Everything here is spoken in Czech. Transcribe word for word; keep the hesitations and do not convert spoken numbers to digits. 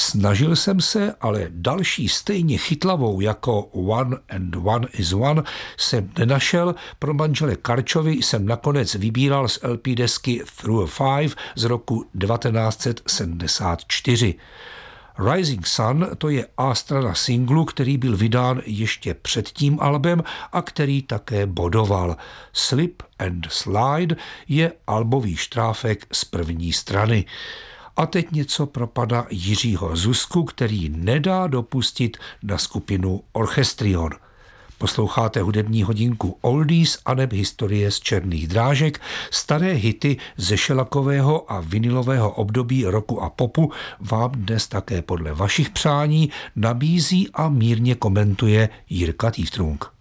Snažil jsem se, ale další stejně chytlavou jako One and One is One jsem nenašel. Pro manžele Karčovi jsem nakonec vybíral z el pé desky Through a Five z roku devatenáct set sedmdesát čtyři. Rising Sun to je A strana singlu, který byl vydán ještě před tím albem a který také bodoval. Slip and Slide je albový štráfek z první strany. A teď něco pro pana Jiřího Zuzku, který nedá dopustit na skupinu Orchestrion. Posloucháte hudební hodinku Oldies aneb historie z černých drážek, staré hity ze šelakového a vinilového období roku a popu vám dnes také podle vašich přání nabízí a mírně komentuje Jirka Týftrunk.